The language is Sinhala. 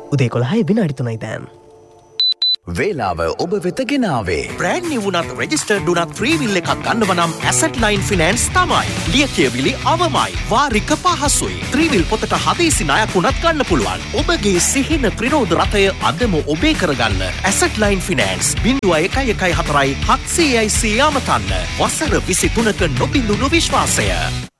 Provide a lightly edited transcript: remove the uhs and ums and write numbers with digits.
උදේ 11:03 දැන්. වේලාව ඔබ වෙත ගෙනාවේ බ්‍රෑන්ඩ් නිව් වුණත් රෙජිස්ටර්ඩ් වුණත් ෆ්‍රී විල් එකක් ගන්නව නම් ඇසට් ලයින් ෆිනෑන්ස් තමයි. ලියකියවිලි අවමයි. වාරික පහසුයි. ෆ්‍රී විල් පොතට හදිසි ණයක් වුණත් ගන්න පුළුවන්. ඔබගේ සිහින ත්‍රිරෝධ රථය අදම ඔබේ කරගන්න. Asset line finance 0114 700 අමතන්න. වසර 23ක නොබිඳුණු විශ්වාසය.